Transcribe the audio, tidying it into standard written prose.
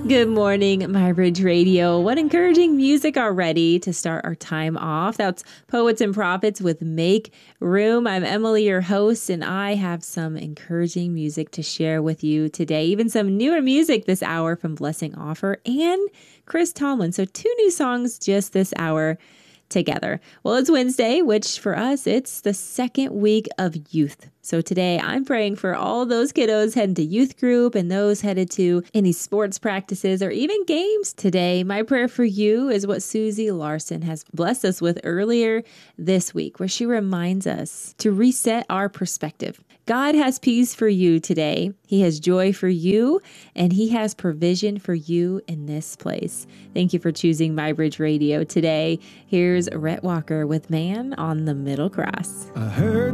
Good morning, My Bridge Radio. What encouraging music already to start our time off. That's Poets and Prophets with Make Room. I'm Emily, your host, and I have some encouraging music to share with you today. Even some newer music this hour from Blessing Offer and Chris Tomlin. So 2 new songs just this hour together. Well, it's Wednesday, which for us, it's the second week of youth. So today I'm praying for all those kiddos heading to youth group and those headed to any sports practices or even games today. My prayer for you is what Susie Larson has blessed us with earlier this week, where she reminds us to reset our perspective. God has peace for you today. He has joy for you, and He has provision for you in this place. Thank you for choosing My Bridge Radio today. Here's Rhett Walker with Man on the Middle Cross. I heard